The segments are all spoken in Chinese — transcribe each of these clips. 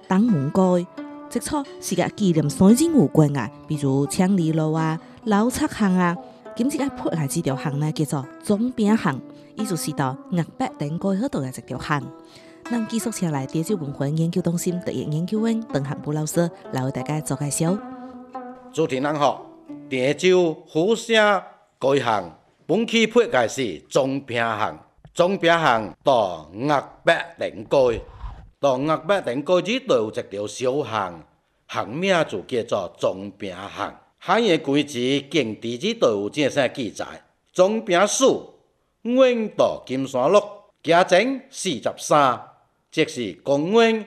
东门街，即处是甲纪念山人有关啊，比如昌黎路啊、老漆巷啊。今次啊配合这条巷呢，叫做总饼巷，意思是到岳北顶街迄度嘅一条巷。咱继续请来潮州文化研究中心特约研究员邓汉武老师来为大家做介绍。 主持人好，潮州府城街巷本期配合是总饼巷，总饼巷到岳北顶街，到岳北顶街这度有一条小巷，巷名就叫做总饼巷。海的规矩经地址都有这些记载。总兵署阮到金山路嘉靖43，即是公元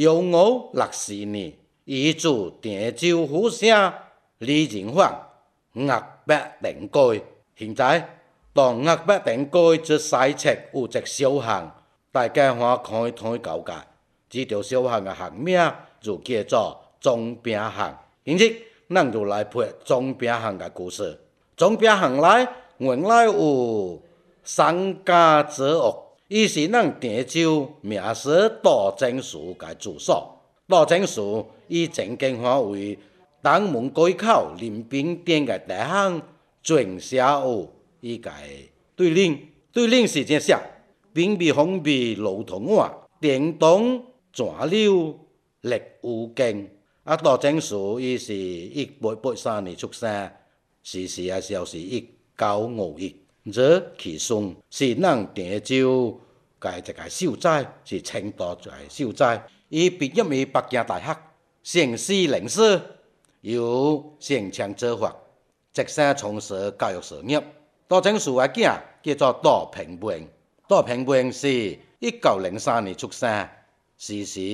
1564年，移驻潮州府城李仁坊岳北顶街。现在到岳北顶街这西侧有一小巷，大家看看交界，这条小巷的巷名就叫做总兵巷。因此咱就来配总饼巷嘅故事。总饼巷内原来有三家泽屋，伊是咱潮州名士杜正树嘅住所。杜正树以曾经为东门街口临兵店嘅大巷全写有伊嘅对联是这写：兵必风必路同碗，电动转溜力有劲。杜正树伊是1883年出生，逝世的时候是1951。这其孙是咱潮州嘅一个秀才，是青岛一个秀才。伊毕业于北京大学，县司领事，由县腔执法，一生从事教育事业。杜正树的囝叫做杜平平，杜平平是1903年出生，逝世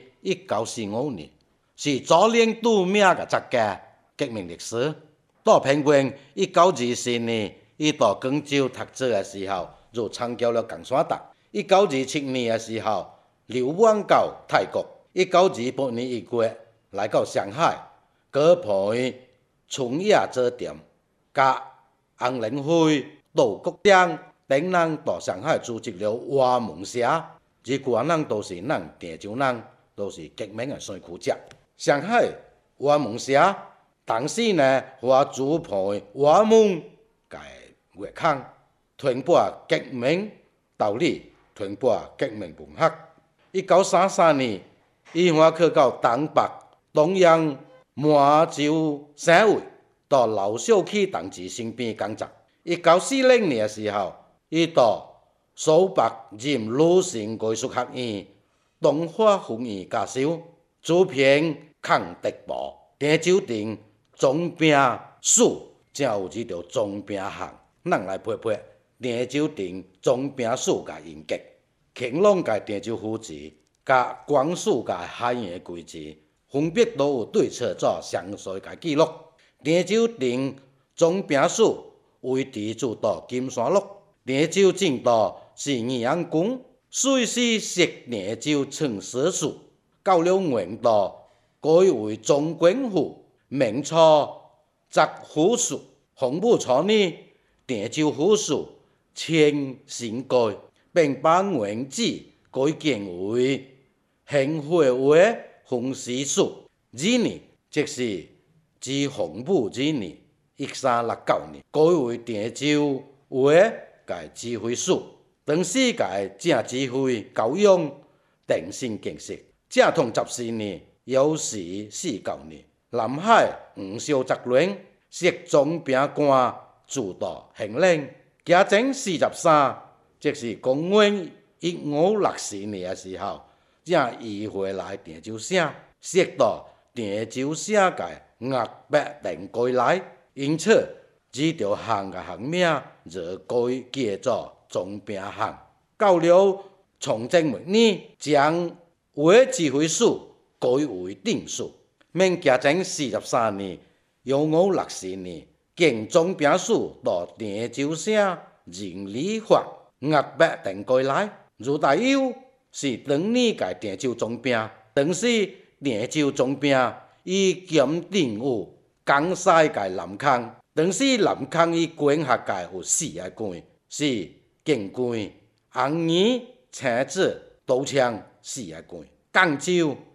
1945年。是左领度名嘅作家、革命历史。杜平平1924年，伊到广州读书嘅时候，就参加了共产党。1927年嘅时候，流亡到泰国。1928年1月来到上海，举办春野酒店，甲洪仁辉、杜国璋等人到上海组织了华文社。这群人都是咱潮州人，都是革命嘅先驱者。上海华文社当时呢，主办华文嘅月刊，传播革命道理，传播革命文学。1933年，伊去到东北东阳满洲省委，到老小区同志身边工作。1940年嘅时候，伊到苏北任鲁迅艺术学院动画分院教授。主编抗敌报，潮州镇总兵署才有这条总兵巷。咱来配配潮州镇总兵署嘅严格，乾隆嘅潮州府志，甲光绪嘅海洋规矩，分别都有对册做详细嘅记录。潮州镇总兵署位置就到金山路，潮州镇道是义安宫，水师设潮州创史署。到了元道，改为总管府，明初杂府署。洪武初年，潮州府署迁新街，并把原址改建为兴会会分司署。这年即是自洪武这年1369年，改为潮州会嘅指挥署。当时嘅正指挥高阳定新建设。正统14年，有时49年，南海吴小杂乱，设总兵官主导行令。嘉靖43，即是公元1564年嘅时候，正移回来潮州省，设到潮州省嘅岳北顶街内，因此这条巷嘅巷名就改叫做总兵巷。到了崇祯末年，将会指挥署改为定署。明嘉靖43年1564年，经总兵署到潮州省仁理坊岳北顶街内，如大有是当年嘅潮州总兵。当时潮州总兵已兼任有江西嘅南坑。当时南坑伊管辖界有4个官，是警官、红衣、青子、刀枪4个官。广州